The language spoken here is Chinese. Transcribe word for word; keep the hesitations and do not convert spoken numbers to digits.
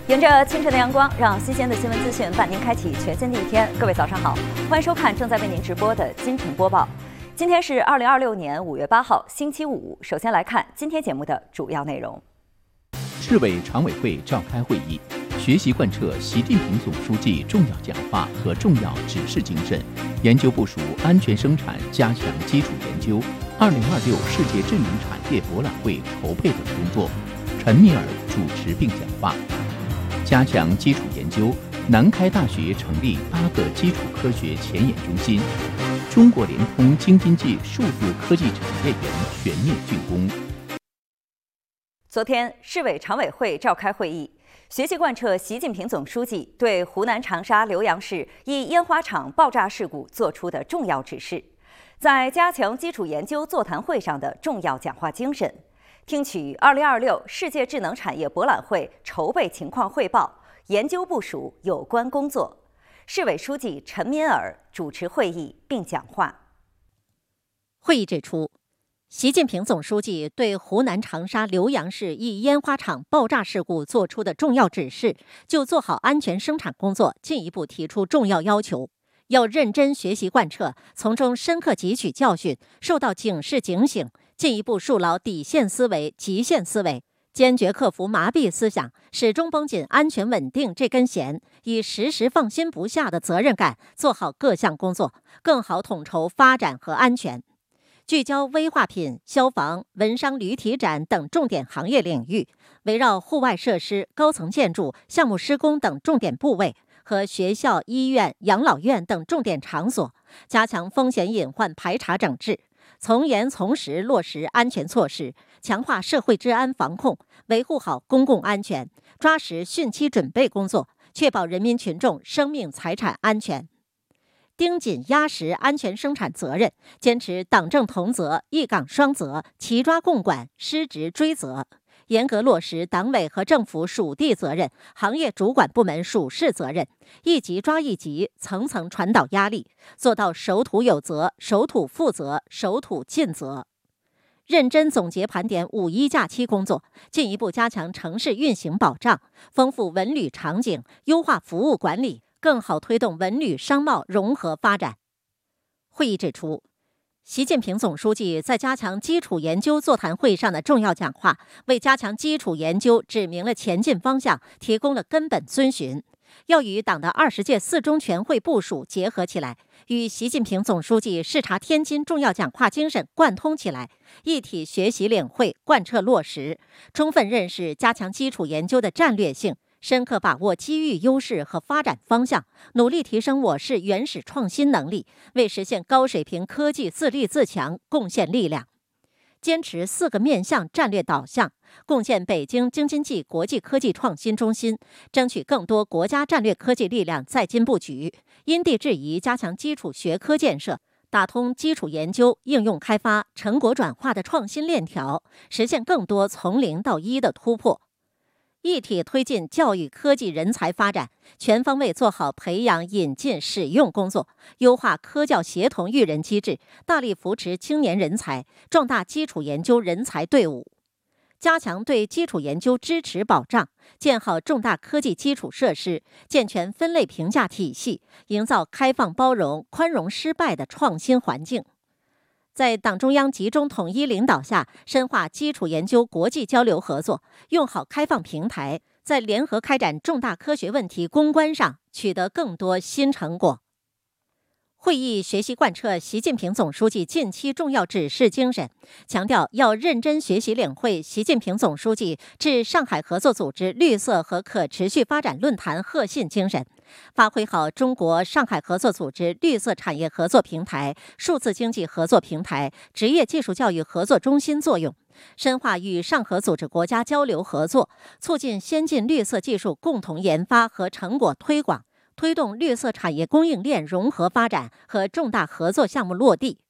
迎着清晨的阳光，让新鲜的新闻资讯伴您开启全新的一天。各位早上好，欢迎收看正在为您直播的今晨播报。今天是二零二六年五月八号，星期五。首先来看今天节目的主要内容。 市委常委会召开会议，学习贯彻习近平总书记重要讲话和重要指示精神，研究部署安全生产，加强基础研究。二零二六世界智能产业博览会筹备等工作，陈敏尔主持并讲话。加强基础研究，南开大学成立八个基础科学前沿中心。中国联通京津冀数字科技产业园全面竣工。 昨天，市委常委会召开会议，学习贯彻习近平总书记对湖南长沙浏阳市一烟花厂爆炸事故作出的重要指示，在加强基础研究座谈会上的重要讲话精神，听取二零二六世界智能产业博览会筹备情况汇报，研究部署有关工作。市委书记陈敏尔主持会议并讲话。 会议指出，习近平总书记对湖南长沙浏阳市一烟花厂爆炸事故作出的重要指示，就做好安全生产工作进一步提出重要要求。要认真学习贯彻，从中深刻汲取教训，受到警示警醒，进一步树牢底线思维、极限思维，坚决克服麻痹思想，始终绷紧安全稳定这根弦，以时时放心不下的责任感做好各项工作，更好统筹发展和安全。聚焦危化品、消防、文商旅体展等重点行业领域，围绕户外设施、高层建筑、项目施工等重点部位和学校、医院、养老院等重点场所，加强风险隐患排查整治，从严从实落实安全措施，强化社会治安防控，维护好公共安全，抓实汛期准备工作，确保人民群众生命财产安全。盯紧压实安全生产责任，坚持党政同责、一岗双责、齐抓共管、失职追责，严格落实党委和政府属地责任、行业主管部门属事责任，一级抓一级，层层传导压力，做到守土有责、守土负责、守土尽责。认真总结盘点五一假期工作，进一步加强城市运行保障，丰富文旅场景，优化服务管理，更好推动文旅商贸融合发展。会议指出，习近平总书记在加强基础研究座谈会上的重要讲话，为加强基础研究指明了前进方向，提供了根本遵循。要与党的二十届四中全会部署结合起来，与习近平总书记视察天津重要讲话精神贯通起来，一体学习领会、贯彻落实，充分认识加强基础研究的战略性，深刻把握机遇优势和发展方向，努力提升我市原始创新能力，为实现高水平科技自立自强贡献力量。坚持四个面向战略导向，贡献北京京津冀国际科技创新中心，争取更多国家战略科技力量在京布局，因地制宜加强基础学科建设，打通基础研究、应用开发、成果转化的创新链条，实现更多从零到一的突破。一体推进教育科技人才发展，全方位做好培养、引进、使用工作，优化科教协同育人机制，大力扶持青年人才，壮大基础研究人才队伍，加强对基础研究支持保障，建好重大科技基础设施，健全分类评价体系，营造开放包容、宽容失败的创新环境。在党中央集中统一领导下，深化基础研究国际交流合作，用好开放平台，在联合开展重大科学问题攻关上取得更多新成果。会议学习贯彻习近平总书记近期重要指示精神，强调要认真学习领会习近平总书记致上海合作组织绿色和可持续发展论坛贺信精神，发挥好中国上海合作组织绿色产业合作平台、数字经济合作平台、职业技术教育合作中心作用，深化与上合组织国家交流合作，促进先进绿色技术共同研发和成果推广，推动绿色产业供应链融合发展和重大合作项目落地。